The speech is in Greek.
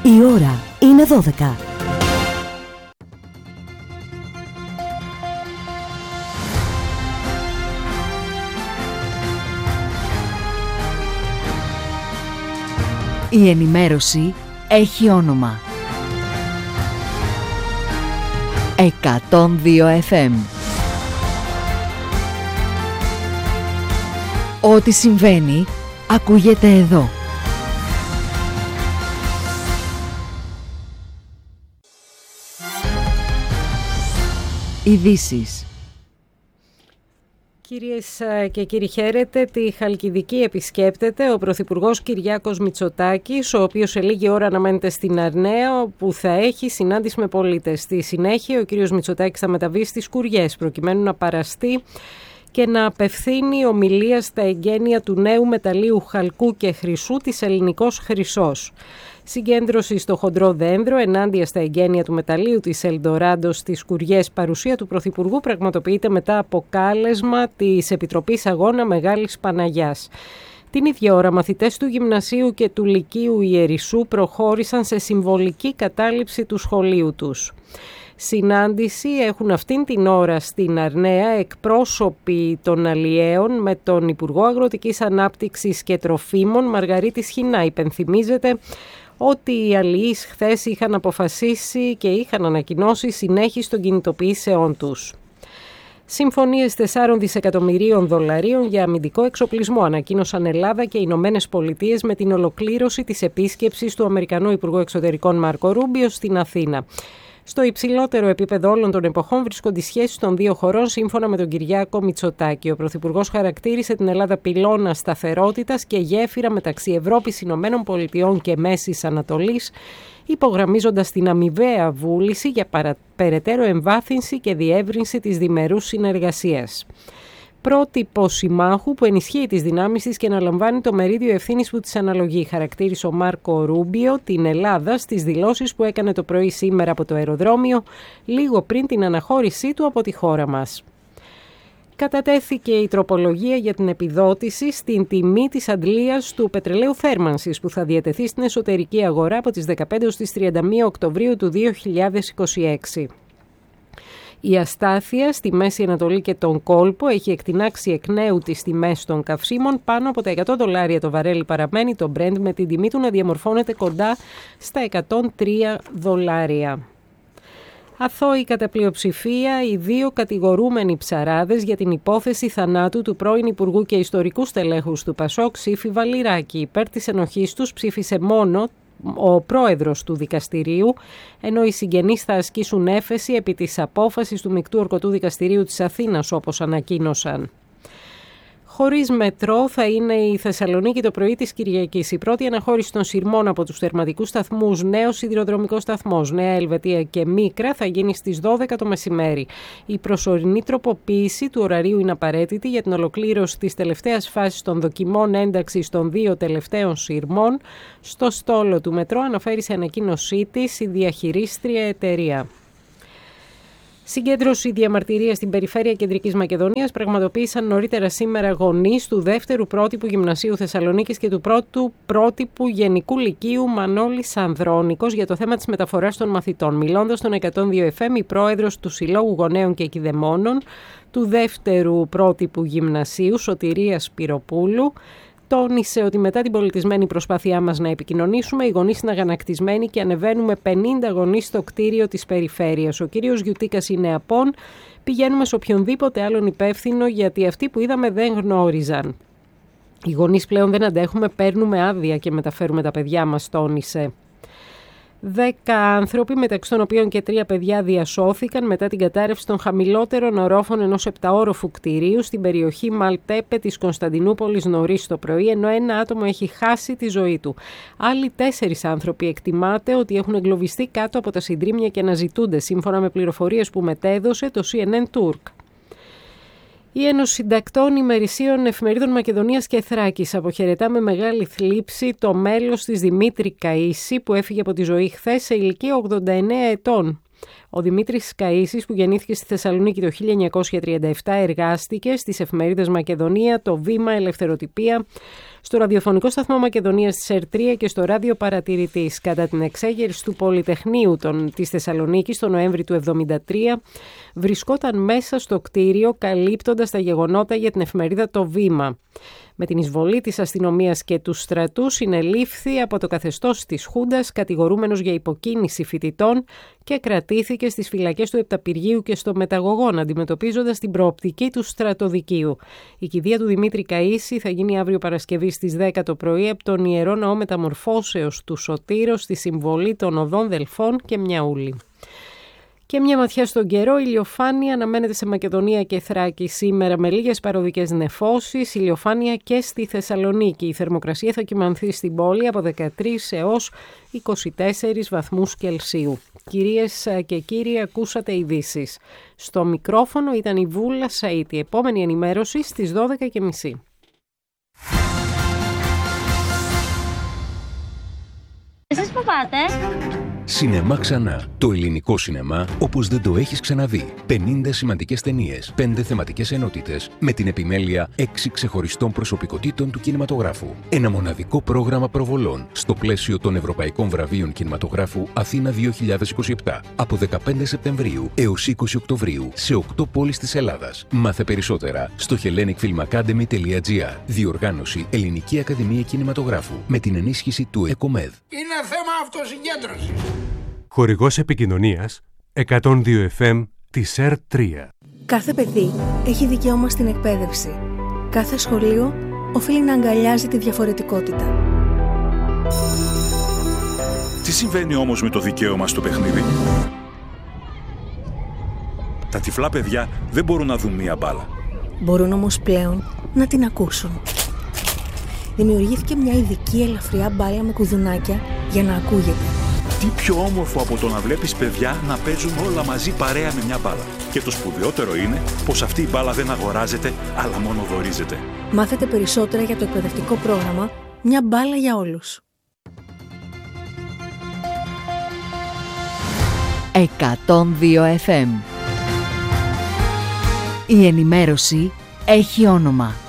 Η ώρα είναι 12. Η ενημέρωση έχει όνομα. 102 FM. Ό,τι συμβαίνει, ακούγεται εδώ. Ειδήσεις. Κυρίες και κύριοι, χαίρετε. Τη Χαλκιδική επισκέπτεται ο Πρωθυπουργός Κυριάκος Μητσοτάκης, ο οποίος σε λίγη ώρα αναμένεται στην Αρναία, όπου θα έχει συνάντηση με πολίτες. Στη συνέχεια, ο κύριος Μητσοτάκης θα μεταβεί στις Κουριές, προκειμένου να παραστεί και να απευθύνει ομιλία στα εγγένεια του νέου μεταλλείου χαλκού και χρυσού της Ελληνικός Χρυσός. Συγκέντρωση στο Χοντρό Δένδρο ενάντια στα εγγένεια του μεταλλείου της Ελντοράντο στις Κουριές, παρουσία του Πρωθυπουργού πραγματοποιείται μετά από κάλεσμα της Επιτροπής Αγώνα Μεγάλης Παναγιάς. Την ίδια ώρα, μαθητές του Γυμνασίου και του Λυκείου Ιερισσού προχώρησαν σε συμβολική κατάληψη του σχολείου τους. Συνάντηση έχουν αυτήν την ώρα στην Αρναία εκπρόσωποι των αλλιέων με τον Υπουργό Αγροτικής Ανάπτυξης και Τροφίμων Μαργαρίτη Σχοινά. Υπενθυμίζεται ότι οι αλλιείς χθες είχαν αποφασίσει και είχαν ανακοινώσει συνέχιση των κινητοποιήσεών τους. Συμφωνίες 4 δισεκατομμυρίων δολαρίων για αμυντικό εξοπλισμό ανακοίνωσαν Ελλάδα και οι Ηνωμένες Πολιτείες με την ολοκλήρωση της επίσκεψης του Αμερικανού Υπουργού Εξωτερικών Μάρκο Ρούμπιο στην Αθήνα. Στο υψηλότερο επίπεδο όλων των εποχών βρίσκονται οι σχέσεις των δύο χωρών, σύμφωνα με τον Κυριάκο Μητσοτάκη. Ο Πρωθυπουργός χαρακτήρισε την Ελλάδα πυλώνα σταθερότητας και γέφυρα μεταξύ Ευρώπης, Ηνωμένων Πολιτειών και Μέσης Ανατολής, υπογραμμίζοντας την αμοιβαία βούληση για περαιτέρω εμβάθυνση και διεύρυνση της διμερούς συνεργασίας. Πρότυπο συμμάχου που ενισχύει τις δυνάμεις της και αναλαμβάνει το μερίδιο ευθύνης που της αναλογεί, χαρακτήρισε ο Μάρκο Ρούμπιο την Ελλάδα στις δηλώσεις που έκανε το πρωί σήμερα από το αεροδρόμιο, λίγο πριν την αναχώρησή του από τη χώρα μας. Κατατέθηκε η τροπολογία για την επιδότηση στην τιμή της αντλίας του πετρελαίου θέρμανσης που θα διατεθεί στην εσωτερική αγορά από τις 15 ως τις 31 Οκτωβρίου του 2026. Η αστάθεια στη Μέση Ανατολή και τον κόλπο έχει εκτινάξει εκ νέου τις τιμές των καυσίμων. Πάνω από τα $100 το βαρέλι παραμένει το Brent, με την τιμή του να διαμορφώνεται κοντά στα $103. Αθώοι κατά πλειοψηφία οι δύο κατηγορούμενοι ψαράδες για την υπόθεση θανάτου του πρώην Υπουργού και ιστορικού στελέχους του Πασόκ, Σύφη Βαλιράκη. Υπέρ της ενοχής τους ψήφισε μόνο ο πρόεδρος του δικαστηρίου, ενώ οι συγγενείς θα ασκήσουν έφεση επί της απόφασης του Μεικτού Ορκωτού Δικαστηρίου της Αθήνας, όπως ανακοίνωσαν. Χωρίς μετρό θα είναι η Θεσσαλονίκη το πρωί της Κυριακής. Η πρώτη αναχώρηση των σειρμών από τους τερματικούς σταθμούς Νέος Σιδηροδρομικός Σταθμός, Νέα Ελβετία και Μίκρα θα γίνει στις 12 το μεσημέρι. Η προσωρινή τροποποίηση του ωραρίου είναι απαραίτητη για την ολοκλήρωση της τελευταίας φάσης των δοκιμών ένταξης των δύο τελευταίων σειρμών στο στόλο του μετρό, αναφέρει σε ανακοίνωσή της η διαχειρίστρια εταιρεία. Συγκέντρωση διαμαρτυρία στην περιφέρεια Κεντρικής Μακεδονίας πραγματοποίησαν νωρίτερα σήμερα γονείς του δεύτερου πρότυπου Γυμνασίου Θεσσαλονίκης και του πρώτου πρότυπου Γενικού Λυκείου Μανώλης Ανδρώνικος για το θέμα της μεταφοράς των μαθητών. Μιλώντας στον 102 FM, η πρόεδρος του Συλλόγου Γονέων και Κηδεμόνων του δεύτερου πρότυπου Γυμνασίου, Σωτηρία Σπυροπούλου, τόνισε ότι μετά την πολιτισμένη προσπάθειά μας να επικοινωνήσουμε, οι γονείς είναι αγανακτισμένοι και ανεβαίνουμε 50 γονείς στο κτίριο της περιφέρειας. Ο κύριος Γιουτίκας είναι απόν, πηγαίνουμε σε οποιονδήποτε άλλον υπεύθυνο γιατί αυτοί που είδαμε δεν γνώριζαν. Οι γονείς πλέον δεν αντέχουμε, παίρνουμε άδεια και μεταφέρουμε τα παιδιά μας, τόνισε. 10 άνθρωποι, μεταξύ των οποίων και 3 παιδιά, διασώθηκαν μετά την κατάρρευση των χαμηλότερων ορόφων ενός 7όροφου κτηρίου στην περιοχή Μαλτέπε της Κωνσταντινούπολης νωρίς το πρωί, ενώ ένα άτομο έχει χάσει τη ζωή του. Άλλοι 4 άνθρωποι εκτιμάται ότι έχουν εγκλωβιστεί κάτω από τα συντρίμμια και αναζητούνται, σύμφωνα με πληροφορίες που μετέδωσε το CNN Turk. Η Ένωση Συντακτών Ημερησίων Εφημερίδων Μακεδονίας και Θράκης αποχαιρετά με μεγάλη θλίψη το μέλος της Δημήτρη Καΐση που έφυγε από τη ζωή χθες σε ηλικία 89 ετών. Ο Δημήτρης Καΐσης, που γεννήθηκε στη Θεσσαλονίκη το 1937, εργάστηκε στις εφημερίδες Μακεδονία, το Βήμα, Ελευθεροτυπία, στο ραδιοφωνικό σταθμό Μακεδονίας της ΕΡΤ3 και στο ράδιο Παρατηρητής. Κατά την εξέγερση του Πολυτεχνείου της Θεσσαλονίκης το Νοέμβρη του 1973, βρισκόταν μέσα στο κτίριο καλύπτοντας τα γεγονότα για την εφημερίδα «Το Βήμα». Με την εισβολή της αστυνομίας και του στρατού συνελήφθη από το καθεστώς της Χούντας κατηγορούμενος για υποκίνηση φοιτητών και κρατήθηκε στις φυλακές του Επταπηργείου και στο Μεταγωγόν, αντιμετωπίζοντας την προοπτική του στρατοδικείου. Η κηδεία του Δημήτρη Καΐση θα γίνει αύριο Παρασκευή στις 10 το πρωί από τον Ιερό Ναό Μεταμορφώσεως του Σωτήρος στη συμβολή των Οδών Δελφών και Μιαούλη. Και μια ματιά στον καιρό, ηλιοφάνεια αναμένεται σε Μακεδονία και Θράκη σήμερα με λίγες παροδικές νεφώσεις, ηλιοφάνεια και στη Θεσσαλονίκη. Η θερμοκρασία θα κυμανθεί στην πόλη από 13 έως 24 βαθμούς Κελσίου. Κυρίες και κύριοι, ακούσατε ειδήσεις. Στο μικρόφωνο ήταν η Βούλα Σαΐτη. Επόμενη ενημέρωση στις 12:30. Εσείς που πάτε? Σινεμά Ξανά. Το ελληνικό σινεμά όπως δεν το έχεις ξαναδεί. 50 σημαντικές ταινίες, 5 θεματικές ενότητες, με την επιμέλεια 6 ξεχωριστών προσωπικότητων του κινηματογράφου. Ένα μοναδικό πρόγραμμα προβολών στο πλαίσιο των Ευρωπαϊκών Βραβείων Κινηματογράφου Αθήνα 2027. Από 15 Σεπτεμβρίου έως 20 Οκτωβρίου σε 8 πόλεις της Ελλάδας. Μάθε περισσότερα στο hellenicfilmacademy.gr. Διοργάνωση Ελληνική Ακαδημία Κινηματογράφου με την ενίσχυση του ΕΚΟΜΕΔ. Είναι θέμα αυτοσυγκέντρωσης. Χορηγός επικοινωνίας 102 FM της ΕΡΤ3. Κάθε παιδί έχει δικαίωμα στην εκπαίδευση. Κάθε σχολείο οφείλει να αγκαλιάζει τη διαφορετικότητα. Τι συμβαίνει όμως με το δικαίωμα στο παιχνίδι? Τα τυφλά παιδιά δεν μπορούν να δουν μία μπάλα. Μπορούν όμως πλέον να την ακούσουν. Δημιουργήθηκε μια ειδική ελαφριά μπάλα με κουδουνάκια για να ακούγεται. Τι πιο όμορφο από το να βλέπεις παιδιά να παίζουν όλα μαζί παρέα με μια μπάλα. Και το σπουδαιότερο είναι πως αυτή η μπάλα δεν αγοράζεται, αλλά μόνο δωρίζεται. Μάθετε περισσότερα για το εκπαιδευτικό πρόγραμμα «Μια μπάλα για όλους». 102 FM. Η ενημέρωση έχει όνομα.